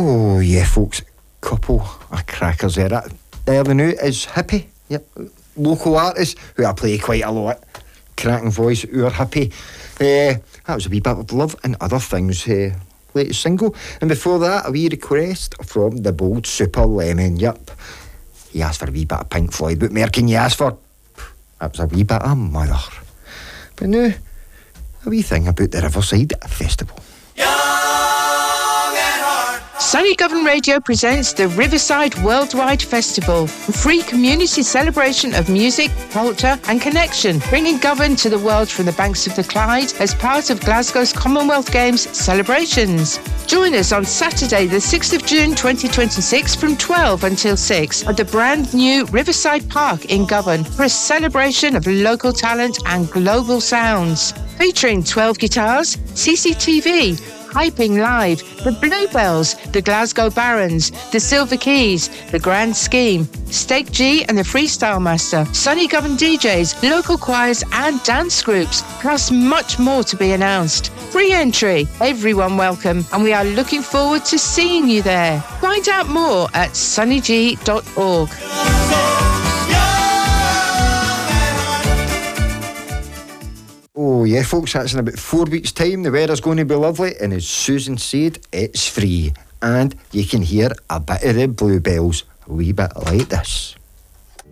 Oh yeah, folks, couple of crackers there. There the new is Hippie, yep, local artist who I play quite a lot. Cracking voice, our Hippie. That was a wee bit of Love and Other Things, latest single. And before that, a wee request from the Bold Super Lemon. Yep, he asked for a wee bit of Pink Floyd. What more can you ask for? That was a wee bit of Mother. But now, a wee thing about the Riverside Festival. Sunny Govan Radio presents the Riverside Worldwide Festival, a free community celebration of music, culture and connection, bringing Govan to the world from the banks of the Clyde as part of Glasgow's Commonwealth Games celebrations. Join us on Saturday the 6th of June 2026 from 12 until 6 at the brand new Riverside Park in Govan for a celebration of local talent and global sounds. Featuring 12 guitars, CCTV, Hyping Live, the Bluebells, the Glasgow Barons, the Silver Keys, the Grand Scheme, Steak G and the Freestyle Master, Sunny Govan DJs, local choirs and dance groups, plus much more to be announced. Free entry, everyone welcome, and we are looking forward to seeing you there. Find out more at sunnyg.org. Oh yeah, folks, that's in about 4 weeks' time. The weather's going to be lovely, and as Susan said, it's free. And you can hear a bit of the Bluebells, a wee bit like this.